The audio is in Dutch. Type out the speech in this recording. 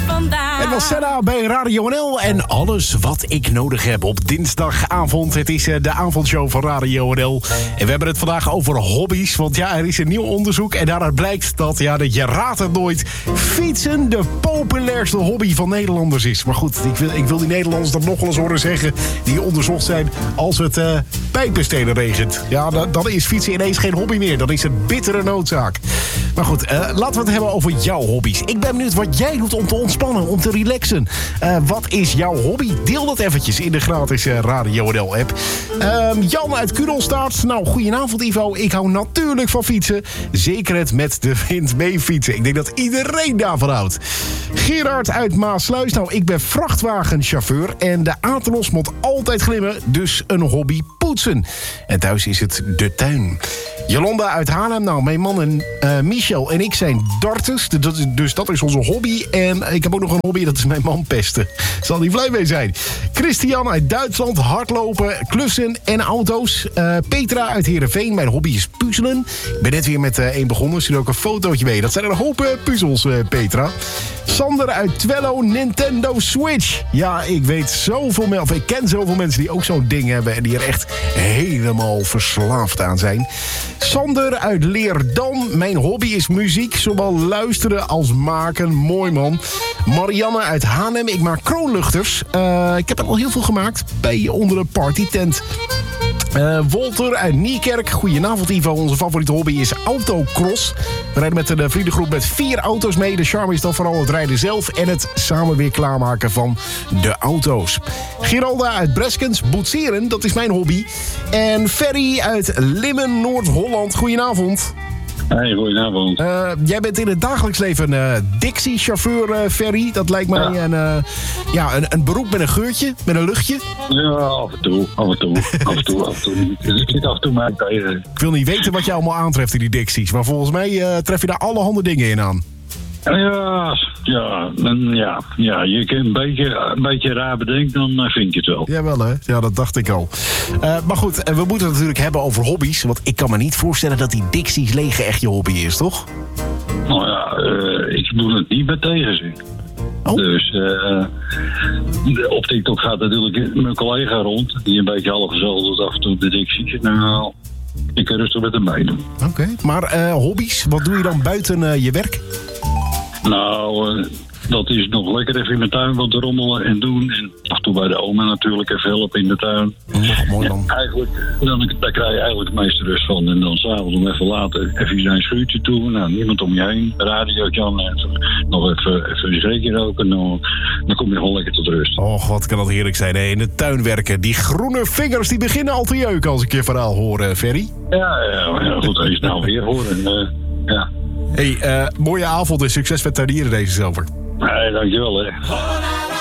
vandaan. Het was Senna bij Radio NL en alles wat ik nodig heb op dinsdagavond. Het is de avondshow van Radio NL. En we hebben het vandaag over hobby's. Want ja, er is een nieuw onderzoek en daaruit blijkt dat je raadt het nooit, fietsen de populairste hobby van Nederlanders is. Maar goed, ik wil die Nederlanders dat nog wel eens horen zeggen, die onderzocht zijn als het pijpenstenen regent. Ja, dan is fietsen ineens geen hobby meer. Dan is het bittere noodzaak. Maar goed, laten we het hebben over jouw hobby's. Ik ben benieuwd wat jij doet om te ontspannen, om te relaxen. Wat is jouw hobby? Deel dat eventjes in de gratis Radio NL-app. Jan uit Kudelstaart. Nou, goedenavond Ivo. Ik hou natuurlijk van fietsen. Zeker het met de wind mee fietsen. Ik denk dat iedereen daarvan houdt. Gerard uit Maasluis. Nou, ik ben vrachtwagenchauffeur en de Athenos moet altijd glimmen. Dus een hobby poetsen. En thuis is het de tuin. Jolanda uit Haarlem. Nou, mijn man en Michel en ik zijn darters. Dus dat is onze hobby. En ik heb ook nog een hobby, dat is mijn man pesten. Zal hij blij mee zijn. Christian uit Duitsland. Hardlopen, klussen en auto's. Petra uit Heerenveen. Mijn hobby is puzzelen. Ik ben net weer met één begonnen. Stuur ook een fotootje mee. Dat zijn een hoop puzzels, Petra. Sander uit Twello. Nintendo Switch. Ja, ik weet zoveel mensen, of ik ken zoveel mensen die ook zo'n ding hebben en die er echt helemaal verslaafd aan zijn. Sander uit Leerdam. Mijn hobby is muziek, zowel luisteren als maken. Mooi man. Marianne uit Hanem. Ik maak kroonluchters. Ik heb er al heel veel gemaakt bij onder een partytent. Wolter uit Niekerk. Goedenavond Ivo. Onze favoriete hobby is autocross. We rijden met een vriendengroep met 4 auto's mee. De charme is dan vooral het rijden zelf en het samen weer klaarmaken van de auto's. Geralda uit Breskens. Boetseren, dat is mijn hobby. En Ferry uit Limmen, Noord-Holland. Goedenavond. Hey, goedenavond. Jij bent in het dagelijks leven Dixie-chauffeur, Ferry. Dat lijkt mij een beroep met een geurtje, met een luchtje. Ja, af en toe. Dus ik zit af en toe maar tegen. Ik wil niet weten wat je allemaal aantreft in die Dixies. Maar volgens mij tref je daar allerhande dingen in aan. Ja, je kunt een beetje raar bedenken, dan vind je het wel. Jawel hè, ja, dat dacht ik al. Maar goed, we moeten het natuurlijk hebben over hobby's. Want ik kan me niet voorstellen dat die Dixies legen echt je hobby is, toch? Nou ja, ik doe het niet met tegenzin. Oh. Dus op TikTok gaat natuurlijk mijn collega rond, die een beetje halfgezellig doet af en toe de Dixies. Nou, ik kan rustig met hem meedoen. Oké. Maar hobby's, wat doe je dan buiten je werk? Nou, dat is nog lekker even in mijn tuin wat rommelen en doen. En af en toe bij de oma natuurlijk even helpen in de tuin. Mooi man. Ja, eigenlijk, daar krijg je eigenlijk het meeste rust van. En dan s'avonds om even later even zijn schuurtje toe. Nou, niemand om je heen. Radiootje aan. Nog even een sigaretje roken. Dan kom je gewoon lekker tot rust. Oh, wat kan dat heerlijk zijn. Hè? In de tuin werken. Die groene vingers die beginnen al te jeuken als ik je verhaal hoor, Ferry. Ja, goed. Als je het nou weer hoort. Ja. Hey, mooie avond en succes met tuinieren deze zomer. Nee, dankjewel hè.